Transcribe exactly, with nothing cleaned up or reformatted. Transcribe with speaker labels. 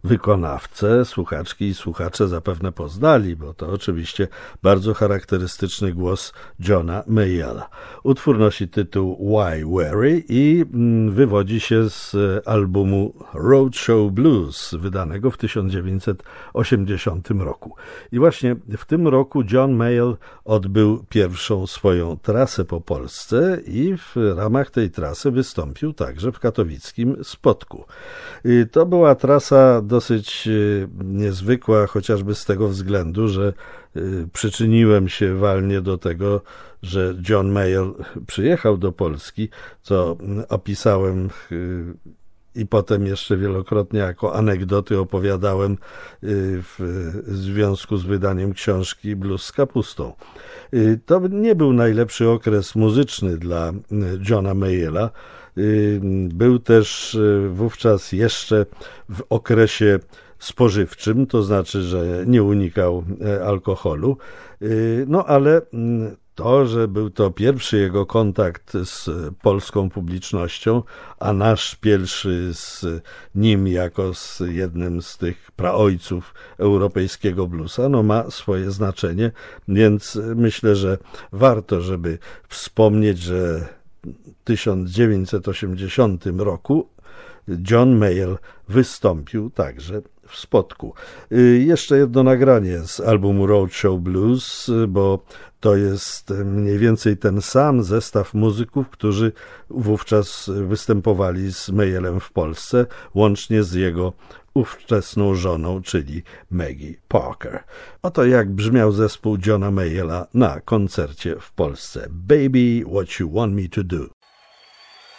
Speaker 1: wykonawcę słuchaczki i słuchacze zapewne poznali, bo to oczywiście bardzo charakterystyczny głos Johna Mayalla. Utwór nosi tytuł Why Worry i wywodzi się z albumu Roadshow Blues, wydanego w tysiąc dziewięćset osiemdziesiątym roku. I właśnie w tym roku John Mayall odbył pierwszą swoją trasę po Polsce i w ramach tej trasy wystąpił także w katowickim Spodku. To była trasa dosyć niezwykła, chociażby z tego względu, że przyczyniłem się walnie do tego, że John Mayall przyjechał do Polski, co opisałem i potem jeszcze wielokrotnie jako anegdoty opowiadałem w związku z wydaniem książki Blues z kapustą. To nie był najlepszy okres muzyczny dla Johna Mayalla. Był też wówczas jeszcze w okresie spożywczym, to znaczy, że nie unikał alkoholu, no ale to, że był to pierwszy jego kontakt z polską publicznością, a nasz pierwszy z nim jako z jednym z tych praojców europejskiego bluesa, no ma swoje znaczenie, więc myślę, że warto, żeby wspomnieć, że w tysiąc dziewięćset osiemdziesiątym roku John Mayall wystąpił także w Spodku. Jeszcze jedno nagranie z albumu Roadshow Blues, bo to jest mniej więcej ten sam zestaw muzyków, którzy wówczas występowali z Mayallem w Polsce, łącznie z jego ówczesną żoną, czyli Maggie Parker. Oto jak brzmiał zespół Johna Mayalla na koncercie w Polsce. Baby, what you want me to do.